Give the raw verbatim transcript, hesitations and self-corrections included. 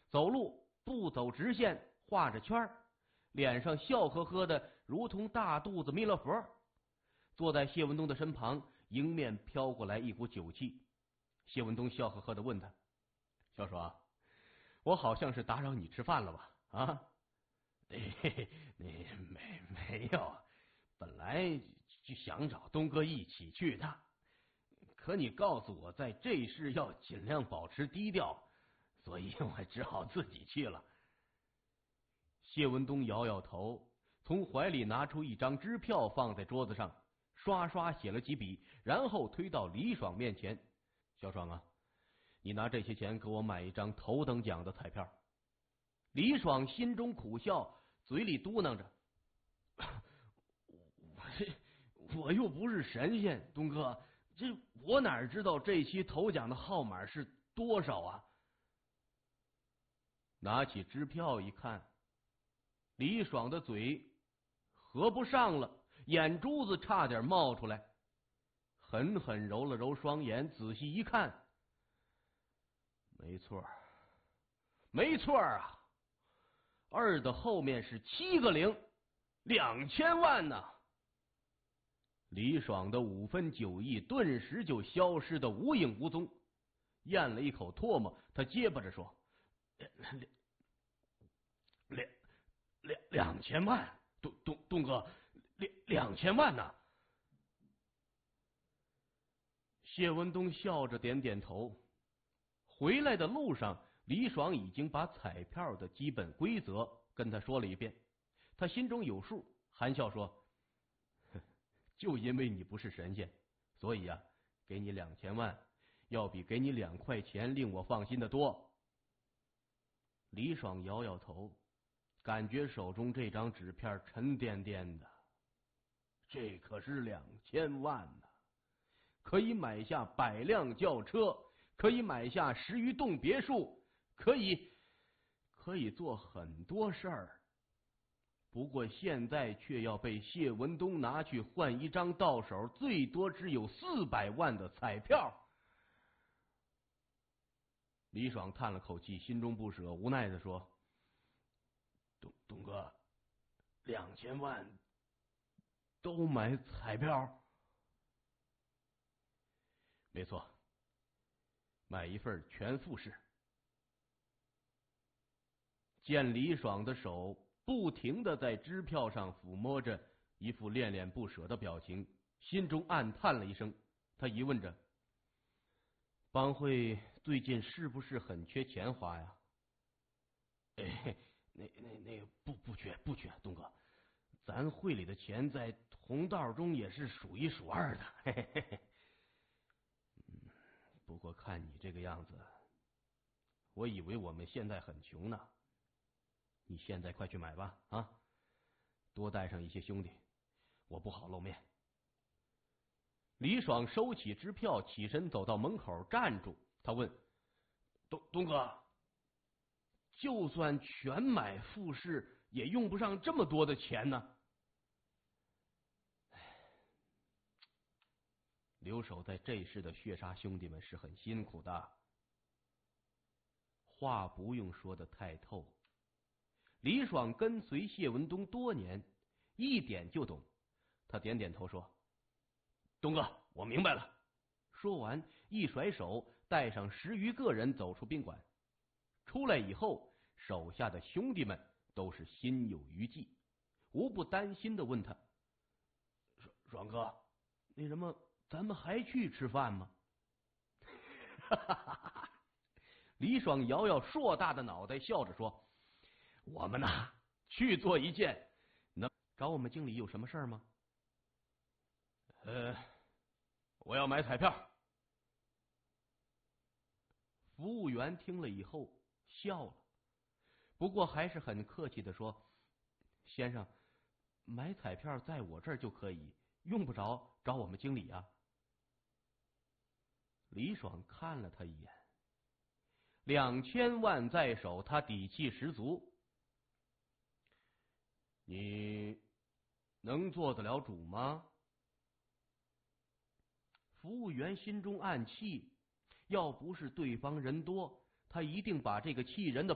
走路不走直线，画着圈儿，脸上笑呵呵的，如同大肚子弥勒佛。坐在谢文东的身旁，迎面飘过来一股酒气。谢文东笑呵呵的问他：“小爽，我好像是打扰你吃饭了吧？啊？”“嘿嘿，你没没有，本来就想找东哥一起去的，可你告诉我在这事要尽量保持低调，所以我只好自己去了。”谢文东摇摇头，从怀里拿出一张支票放在桌子上，刷刷写了几笔，然后推到李爽面前：“小爽啊，你拿这些钱给我买一张头等奖的彩票。”李爽心中苦笑，嘴里嘟囔着：“我我又不是神仙，东哥，这我哪知道这期头奖的号码是多少啊？”拿起支票一看，李爽的嘴合不上了，眼珠子差点冒出来，狠狠揉了揉双眼，仔细一看，没错，没错啊！二的后面是七个零，两千万呢！李爽的五分酒意顿时就消失的无影无踪，咽了一口唾沫，他结巴着说：“两两两两千万，东东东哥，两两千万呢！”谢文东笑着点点头。回来的路上，李爽已经把彩票的基本规则跟他说了一遍，他心中有数，含笑说：“就因为你不是神仙，所以啊，给你两千万，要比给你两块钱令我放心的多。”李爽摇摇头，感觉手中这张纸片沉甸甸的，这可是两千万呢，可以买下百辆轿车，可以买下十余栋别墅，可以可以做很多事儿。不过现在却要被谢文东拿去换一张到手最多只有四百万的彩票。李爽叹了口气，心中不舍，无奈的说：“东东哥，两千万都买彩票？”“没错，买一份全复式。”见李爽的手不停的在支票上抚摸着，一副恋恋不舍的表情，心中暗叹了一声。他疑问着：“帮会最近是不是很缺钱花呀？”“哎，那那那不不缺不缺，东哥，咱会里的钱在同道中也是数一数二的。嘿嘿嘿嘿。嗯，不过看你这个样子，我以为我们现在很穷呢。你现在快去买吧，啊，多带上一些兄弟，我不好露面。”李爽收起支票，起身走到门口站住。他问：“东东哥，就算全买复式，也用不上这么多的钱呢。”留守在这市的血杀兄弟们是很辛苦的。话不用说的太透，李爽跟随谢文东多年，一点就懂。他点点头说：“东哥，我明白了。”说完一甩手，带上十余个人走出宾馆。出来以后，手下的兄弟们都是心有余悸，无不担心的问他：“爽爽哥，那什么，咱们还去吃饭吗？”哈哈哈哈！李爽摇摇硕大的脑袋，笑着说：“我们呐，去做一件能找我们经理有什么事儿吗？”“呃，我要买彩票。”服务员听了以后笑了，不过还是很客气的说：“先生，买彩票在我这儿就可以，用不着找我们经理啊。”李爽看了他一眼，两千万在手，他底气十足。“你能做得了主吗？”服务员心中暗气，要不是对方人多，他一定把这个气人的